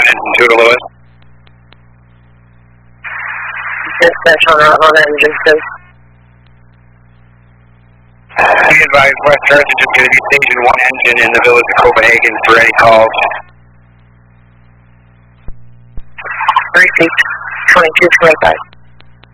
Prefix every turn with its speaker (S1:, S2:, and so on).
S1: engine 2 to Lewis.
S2: Dispatch on engine 2.
S1: Be advised, West Carthage is going to be staging 1 engine in the village of Copenhagen for any calls.
S2: Repeat, 2225.